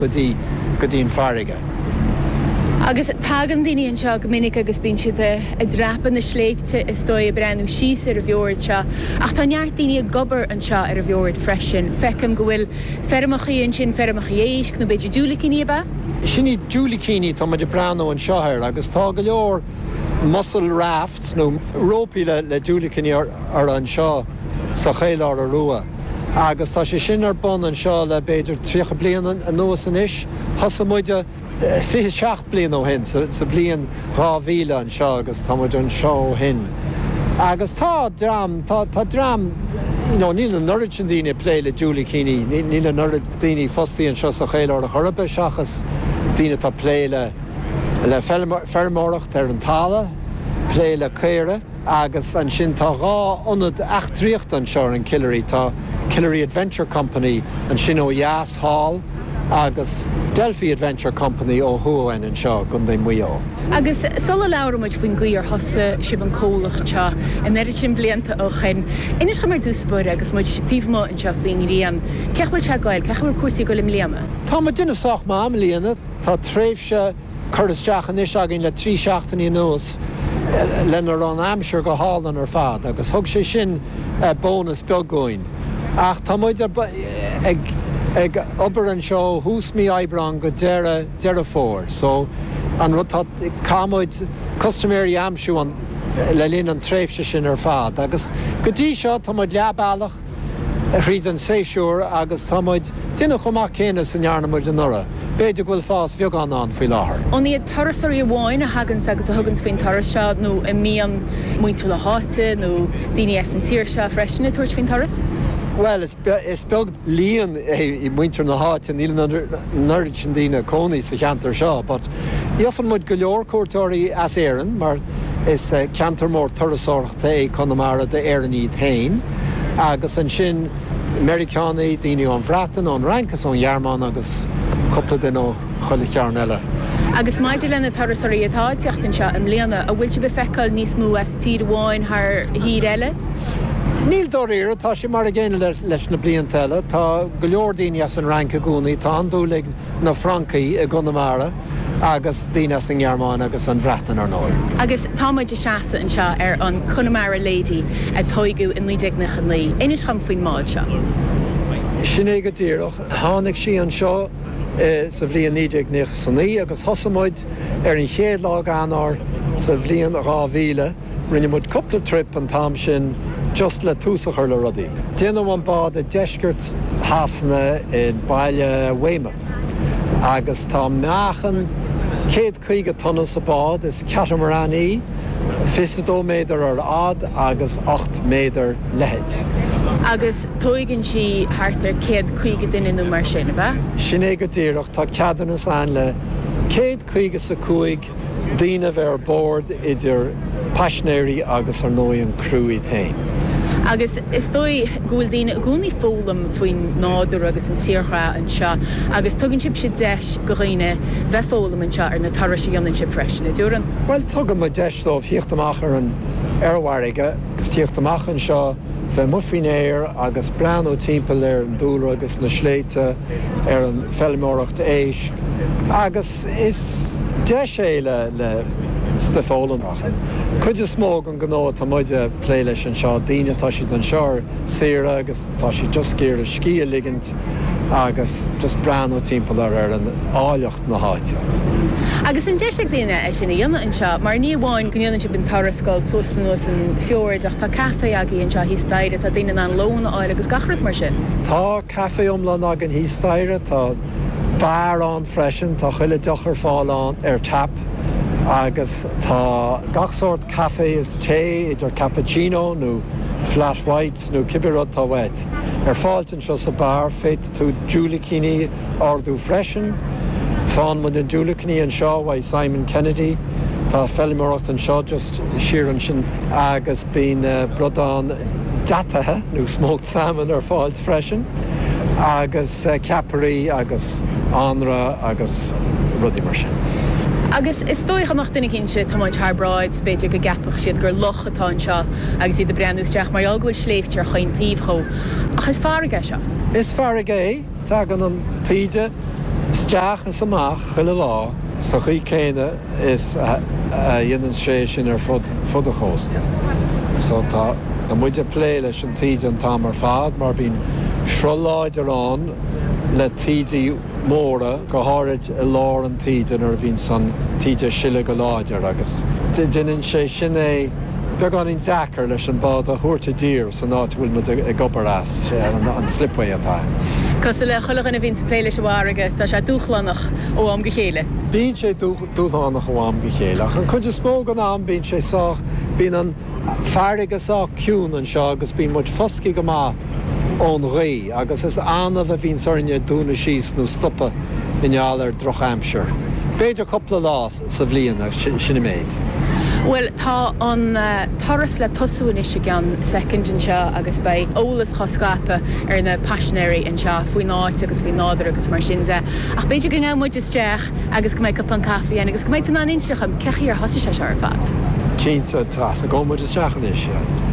go dtíon farige. Agus tagan daoine an seo go minic agus bíonn siad a drapan na sléifte is dói a brenn síos ar a bheorid seo. Ach tá neart daoine a gobar an seo ar a bheorid freisin. Fecam go bhfuil fermachaíonn sin fermachaéis nó beidir dúlacíní ba? Sinní dúlacíní tá de brano an seoir agus tá go leor muscle rafts nó rópi le dúlacíní ar an seo sa chéile ar a rua. Agus tá sé sin ar bon an seo le beidir 3 bliain an nuas an isis, thosa muide 27 bliain ó hin, sa bliain 2000 an seo agus tá muid an seo hin. Agus tá dram, níl an nurid sin daoine plé le dúlacíní, níl an nurid daoine fostaí an seo sa chéile ar a chorbe seachas daoine tá plé le fermóracht ar an tala, plé le céire, agus an sin tá rá onad achtriacht an seo an Killery, tá Killery Adventure Company an sin ó Yas Hall agus Delphi Adventure Company ó Huain an seo gun é muo. Agus sola leabhar muid faoin gcuir thosa sib an cólach teo an éidir sin blianta ó chin. Inis go mar dúspóir agus muid tíomh an seo faoin riam. Ceach muid se gáil, ceach mar cuasaí go lim liama? Tá ma duine soach má am líana, tá tréimhse chuirteach an is agin le 3 seachtaí nuas lenar an amsir go hálan ar fad, agus thug sé sin bónus beagóin. Ach tá muid ag obair an seo hús mí eibreán go deire fór. So an rutá cámuid customary amsú an le líon an tréimhse sin ar fad. Agus go dtí seo tá muid leabhealach ríd an séisiúr agus tá muid duine chumach céine san nearnamid an nura. Beidir bhfuil fás bheagán an faoi láthair. An iad tarasar i bháin a hagans agus a hagans faoin taras seo nó i míon muinteú le háite nó daoine an tíir seo freisin a tuairt faoin taras? Well, is beag líon I muintear na háite níl nurid sin daoine cónaí sa cheantar seo, but iofan muid go leor cuairteoirí as éireann, mar is ceantar mór turasóireachta Connemara de éireann iad hain, agus an sin Americánaí daoine an bhreatan ón rankas ón Ghearmán agus coppla den ó chuile cearn eile. Agus maidir lena tarasarí atá teachtain seo am léana a bhfuil si be feicáil níos mú as tír bháin th hír eile? Níl doíire tá sé mar a ggéine leis na blianta eile, tá go leor daoine as an ranca gúnaí, tá an dúlaigh na Francaí a Connemara agus daoine as an Ghearmán agus an bhreatan ar nóir. Agus táid seasa an seo ar an Connemara lady a toigú in lídeagnach an lí. Inis chum faoin máid seo? Sinné go dtíireach, tháinig sí an seo sa bhliain 1990 agus thosamuid ar an chéad lá anar sa bhliain 2000 rinne muid coppla trip an tam sin just le túsachar le rudaí. Déanam an bád a deisgurt hasanna in baile Weymouth. Agus tá meachan 150 tonne sa bád is catamaran 22 méadar ar ad agus 8 méadar lehead. Agus tóigann si hartar 150 duine mar sin ba? Sinné go dtíireach tá ceadanas an le 150 sa cúig daoine bheith ar bord idir pasnéirí agus ar nóí an crúí tain. Agus is dói gúil daoine gúnaí fólam faoin nádú agus an tíorcha an seo, agus tugann sib si deis go dhaoine bheith fólam an seo ar na tarasí an sib freisin na dúran? Well, tugam mo deis dómh thíochtamach ar an airhhaige agus thíochtamach an seo bheith mufinéir agus brean ó timpeall ar an dúra agus na sléite ar an fellmóracht éis. Agus is deis le stafólan. Cuide smóg an gnó tá muide plé leis an seo daoine tá siad an seoir saoire agus tá si just céir a scíal ligint agus just brean ó timpeall ar an áileacht na háite. Agus an deis daoine é sin dhéanana an seo, mar ní bháin gníanann si bin tarascáil tuasta nuas an fiord ach tá cafe agaí an seo hí staire tá daoine an lóna áil agus gachrad mar sin. Tá cafe omlan agin hí staire, tá bar an freisin, tá chuile deachar fáilán ar tap, agus tá gachsort cafe is té idir cappuccino nó flat whites nó cibirod tá wet. Ar fáiltin seo sa bar féit tú dúlacíní ardú freisin, fáin mun an dúlacíní an seo bhaid Simon Kennedy, tá fellmóracht an seo just siar an sin agus bín brodán datathe nó smoked salmon ar fáilt freisin, agus caparí agus anra agus rudí mar sin. Agus is dói chamach duine cinse táid thbráid beidir go gapach siad gur loch atá seo agus iad a breanústeach mar algúil sléiftear chuin tíomh cho. Ach is farige seo? Is farige tá gan an tíide Steach is amach chuile lá, sa chuí céine is dhéanaan sé sin ar fud a chósta. So tá muide plé leis an tíide an tam ar fad, mar bhín sroláidirrán le tíidí móra go háid I lár an tíidir ar bhín san tíide siile go láidir agus. Duinn sé sin é beag an dachar leis an bád a thuirte dír san áit bhfuil mu I gobar as an slipway atá. Cos le chulach in a vín plé leis bhharige tá sé dúchlannach ó am go chéile. Bín sé dúthánach ó am go chéile. An chuidir smóg an am bín sé sách bín an fearrig asá ciún an seo agus bín muid fosci go má ón ré, agus is anamh a bhín sorne dúna síos nó stoppa ineall ar Droch Hampshire. Beidir coppla lás sa bhbliana sinna méid. Well, tá an toras le tosúin is gan second an seo agus bei ólas chosclapa ar na passionary an seo faoi náit agus faoi nádar agus mar sinse. Ach beidir go muid isteach agus go méid cup an caí agus go méid an inseach am cechi ar hosa sé ar fad. Cínta tá a go muid isteach an is.